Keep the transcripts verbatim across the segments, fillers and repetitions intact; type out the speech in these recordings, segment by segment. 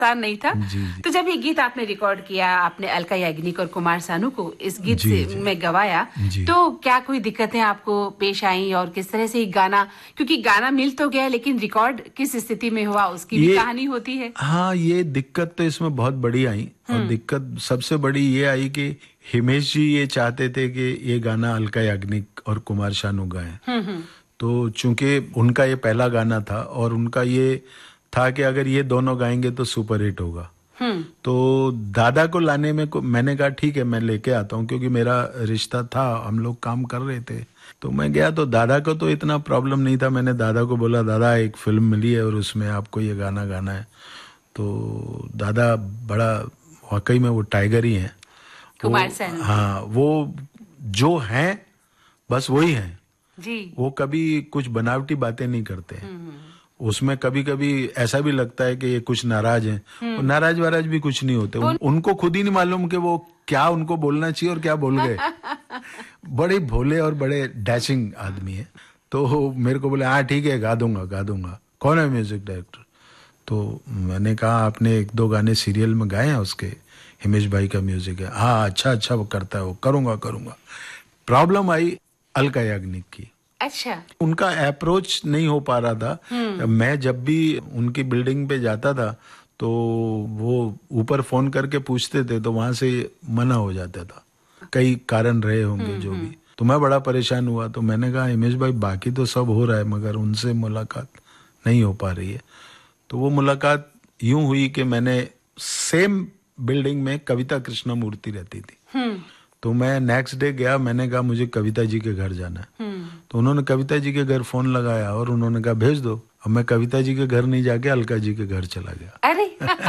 नहीं था। जी, जी। तो जब ये गीत आपने रिकॉर्ड किया, आपने अलका याग्निक और कुमार सानू को इस गीत जी, से जी। में गवाया, जी। तो क्या कोई दिक्कतें आपको पेश आई और किस तरह से ये गाना, क्योंकि गाना मिल तो गया लेकिन रिकॉर्ड किस स्थिति में हुआ उसकी भी ये कहानी होती है। हाँ, ये दिक्कत तो इसमें बहुत बड़ी आई और दिक्कत सबसे बड़ी ये आई कि हिमेश जी ये चाहते थे कि ये गाना अलका याग्निक और कुमार शानू गाएं। हम्म हम्म तो चूंकि उनका ये पहला गाना था और उनका ये था कि अगर ये दोनों गाएंगे तो सुपर हिट होगा। हम्म तो दादा को लाने में को, मैंने कहा ठीक है मैं लेके आता हूँ, क्योंकि मेरा रिश्ता था, हम लोग काम कर रहे थे। तो मैं गया तो दादा को तो इतना प्रॉब्लम नहीं था। मैंने दादा को बोला, दादा एक फिल्म मिली है और उसमें आपको ये गाना गाना है। तो दादा बड़ा, वाकई में वो टाइगर ही हैं। वो कुमार सानू। हाँ, वो जो हैं बस वही हैं। जी। वो कभी कुछ बनावटी बातें नहीं करते हैं। हम्म उसमें कभी कभी ऐसा भी लगता है कि ये कुछ नाराज हैं। वो नाराज वाराज भी कुछ नहीं होते। उन, उनको खुद ही नहीं मालूम कि वो क्या उनको बोलना चाहिए और क्या बोल गए। बड़े भोले और बड़े डैशिंग आदमी है। तो मेरे को बोले हाँ ठीक है गा दूंगा गा दूंगा। कौन है म्यूजिक डायरेक्टर? तो मैंने कहा आपने एक दो गाने सीरियल में गाए हैं उसके, हिमेश भाई का म्यूजिक है। हाँ अच्छा अच्छा वो करता है, वो करूंगा करूंगा। प्रॉब्लम आई अलका याग्निक की। अच्छा। उनका अप्रोच नहीं हो पा रहा था। मैं जब भी उनकी बिल्डिंग पे जाता था तो वो ऊपर फोन करके पूछते थे तो वहां से मना हो जाता था। कई कारण रहे होंगे जो भी। तो मैं बड़ा परेशान हुआ। तो मैंने कहा हिमेश भाई बाकी तो सब हो रहा है मगर उनसे मुलाकात नहीं हो पा रही है। तो वो मुलाकात यूं हुई कि मैंने सेम बिल्डिंग में कविता कृष्णमूर्ति रहती थी। तो मैं नेक्स्ट डे गया, मैंने कहा मुझे कविता जी के घर जाना है। तो उन्होंने कविता जी के घर फोन लगाया और उन्होंने कहा भेज दो। अब मैं कविता जी के घर नहीं जाके अलका जी के घर चला गया। अरे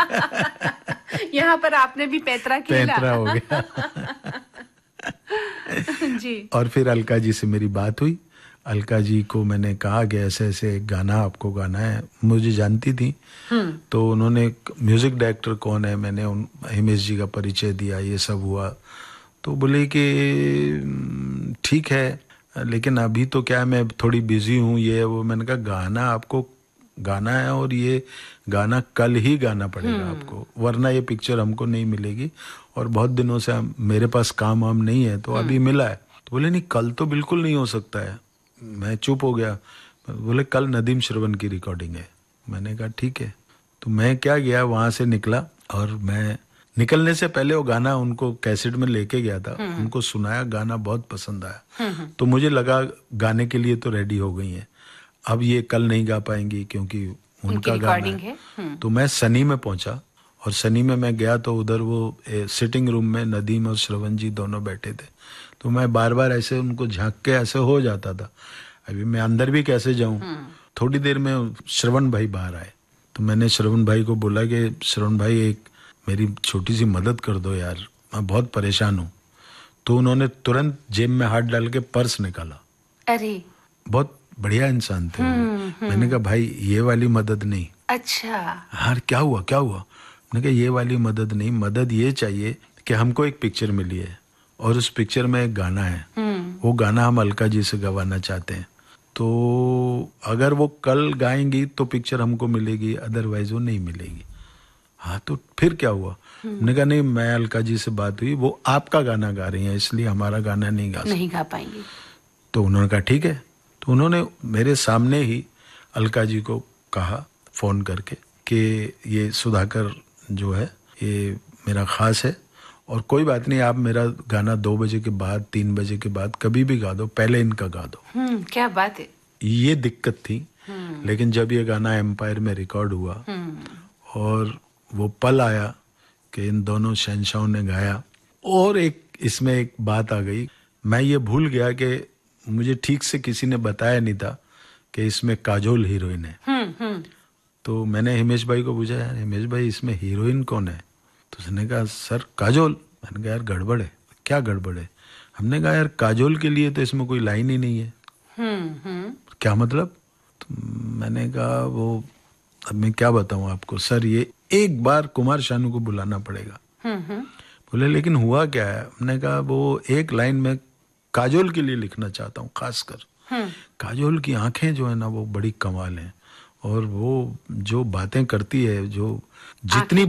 यहाँ पर आपने भी पैतरा खेला। पैतरा हो गया। जी। और फिर अलका जी से मेरी बात हुई। अलका जी को मैंने कहा कि ऐसे ऐसे एक गाना आपको गाना है। मुझे जानती थी। तो उन्होंने म्यूजिक डायरेक्टर कौन है, मैंने उन हिमेश जी का परिचय दिया, ये सब हुआ। तो बोले कि ठीक है लेकिन अभी तो क्या है मैं थोड़ी बिजी हूँ ये है वो। मैंने कहा गाना आपको गाना है और ये गाना कल ही गाना पड़ेगा आपको, वरना ये पिक्चर हमको नहीं मिलेगी और बहुत दिनों से हम, मेरे पास काम वाम नहीं है तो अभी मिला है। तो बोले नहीं कल तो बिल्कुल नहीं हो सकता है। मैं चुप हो गया। बोले कल नदीम श्रवण की रिकॉर्डिंग है। मैंने कहा ठीक है। तो मैं क्या गया वहां से निकला और मैं निकलने से पहले वो गाना उनको कैसेट में लेके गया था, उनको सुनाया, गाना बहुत पसंद आया। तो मुझे लगा गाने के लिए तो रेडी हो गई हैं, अब ये कल नहीं गा पाएंगी क्योंकि उनका गाना है, है। तो मैं सनी में पहुंचा और सनी में मैं गया तो उधर वो सिटिंग रूम में नदीम और श्रवण जी दोनों बैठे थे। तो मैं बार बार ऐसे उनको झांक के ऐसे हो जाता था, अभी मैं अंदर भी कैसे जाऊं। थोड़ी देर में श्रवण भाई बाहर आए। तो मैंने श्रवण भाई को बोला कि श्रवण भाई एक मेरी छोटी सी मदद कर दो यार, मैं बहुत परेशान हूँ। तो उन्होंने तुरंत जेब में हाथ डाल के पर्स निकाला। अरे बहुत बढ़िया इंसान थे। मैंने कहा भाई ये वाली मदद नहीं। अच्छा। हाँ क्या हुआ क्या हुआ? मैंने कहा ये वाली मदद नहीं, मदद ये चाहिए कि हमको एक पिक्चर मिली है और उस पिक्चर में एक गाना है, वो गाना हम अलका जी से गवाना चाहते हैं। तो अगर वो कल गाएंगी तो पिक्चर हमको मिलेगी, अदरवाइज वो नहीं मिलेगी। हाँ तो फिर क्या हुआ? मैंने कहा नहीं मैं अलका जी से बात हुई, वो आपका गाना गा रही हैं इसलिए हमारा गाना नहीं गा नहीं गा पाएंगी। तो उन्होंने कहा ठीक है। तो उन्होंने मेरे सामने ही अलका जी को कहा फोन करके कि ये सुधाकर जो है ये मेरा खास है और कोई बात नहीं आप मेरा गाना दो बजे के बाद तीन बजे के बाद कभी भी गा दो, पहले इनका गा दो। हम्म क्या बात है। ये दिक्कत थी। लेकिन जब ये गाना एम्पायर में रिकॉर्ड हुआ और वो पल आया कि इन दोनों शहंशाहों ने गाया, और एक इसमें एक बात आ गई, मैं ये भूल गया कि मुझे ठीक से किसी ने बताया नहीं था कि इसमें काजोल हीरोइन है। हम्म हम्म तो मैंने हिमेश भाई को पूछा यार हिमेश भाई इसमें हीरोइन कौन है? तो उसने कहा सर काजोल। मैंने कहा यार गड़बड़ है। क्या गड़बड़ है? हमने कहा यार काजोल के लिए तो इसमें कोई लाइन ही नहीं है। हम्म हम्म क्या मतलब? तो मैंने कहा वो अब मैं क्या बताऊं आपको सर, ये एक बार कुमार शानू को बुलाना पड़ेगा। बोले लेकिन हुआ क्या है? हमने कहा वो एक लाइन में काजोल के लिए लिखना चाहता हूँ खासकर। काजोल की आंखें जो है ना वो बड़ी कमाल हैं और वो जो बातें करती है, जो जितनी